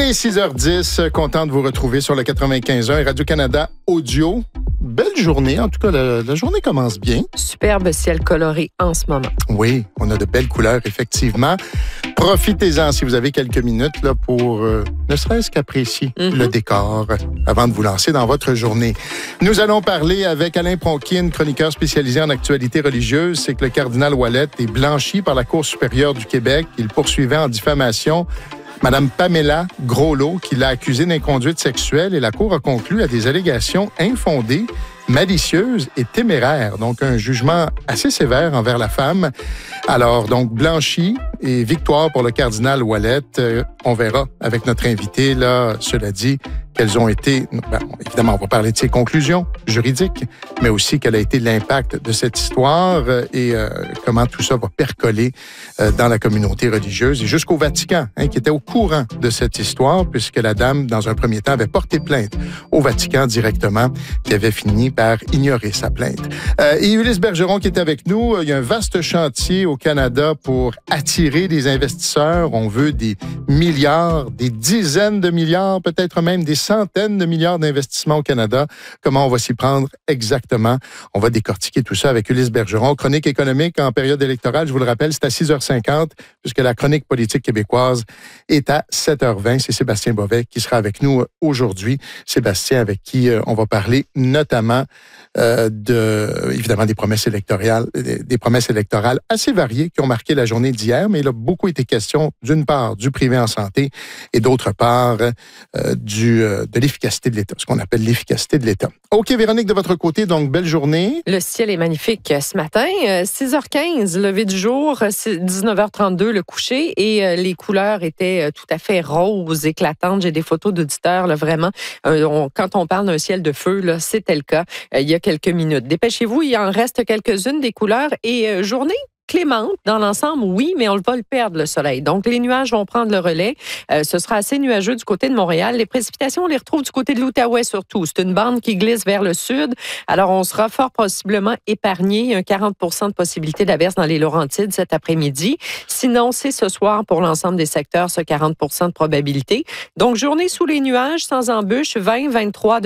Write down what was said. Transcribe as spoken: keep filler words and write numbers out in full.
Il est six heures dix, content de vous retrouver sur le quatre-vingt-quinze point un et Radio-Canada Audio. Belle journée, en tout cas, la, la journée commence bien. Superbe ciel coloré en ce moment. Oui, on a de belles couleurs, effectivement. Profitez-en si vous avez quelques minutes là, pour euh, ne serait-ce qu'apprécier mm-hmm. le décor avant de vous lancer dans votre journée. Nous allons parler avec Alain Pronkin, chroniqueur spécialisé en actualité religieuse. C'est que le cardinal Ouellet est blanchi par la Cour supérieure du Québec. Il poursuivait en diffamation Madame Pamela Groslot, qui l'a accusée d'inconduite sexuelle, et la Cour a conclu à des allégations infondées, malicieuses et téméraires. Donc, un jugement assez sévère envers la femme. Alors, donc, blanchi et victoire pour le cardinal Ouellet. Euh, on verra avec notre invité, là, cela dit, quelles ont été... Ben, évidemment, on va parler de ses conclusions juridiques, mais aussi quel a été l'impact de cette histoire et euh, comment tout ça va percoler euh, dans la communauté religieuse et jusqu'au Vatican, hein, qui était au courant de cette histoire, puisque la dame, dans un premier temps, avait porté plainte au Vatican directement, qui avait fini par ignorer sa plainte. Euh, et Ulysse Bergeron qui est avec nous, il y a un vaste chantier au Canada pour attirer des investisseurs. On veut des milliards, des dizaines de milliards, peut-être même des centaines de milliards d'investissements au Canada. Comment on va s'y prendre exactement? On va décortiquer tout ça avec Ulysse Bergeron. Chronique économique en période électorale, je vous le rappelle, c'est à six heures cinquante, puisque la chronique politique québécoise est à sept heures vingt. C'est Sébastien Bovet qui sera avec nous aujourd'hui. Sébastien, avec qui on va parler notamment euh, de, évidemment, des promesses électorales, des, des promesses électorales assez variées qui ont marqué la journée d'hier, mais il a beaucoup été question, d'une part, du privé en santé et d'autre part, euh, du, euh, de l'efficacité de l'État, ce qu'on appelle l'efficacité de l'État. OK, Véronique, de votre côté, donc, belle journée. Le ciel est magnifique ce matin. six heures quinze, lever du jour, dix-neuf heures trente-deux, le coucher, et les couleurs étaient tout à fait roses, éclatantes. J'ai des photos d'auditeurs, là, vraiment. Euh, on, quand on parle d'un ciel de feu, là, c'était le cas euh, il y a quelques minutes. Dépêchez-vous, il en reste quelques-unes des couleurs. Et euh, journée clémente dans l'ensemble, oui, mais on va le perdre, le soleil. Donc, les nuages vont prendre le relais. Euh, ce sera assez nuageux du côté de Montréal. Les précipitations, on les retrouve du côté de l'Outaouais surtout. C'est une bande qui glisse vers le sud. Alors, on sera fort possiblement épargné. Un quarante pour cent de possibilité d'averse dans les Laurentides cet après-midi. Sinon, c'est ce soir pour l'ensemble des secteurs, ce quarante pour cent de probabilité. Donc, journée sous les nuages, sans embûches, vingt, vingt-trois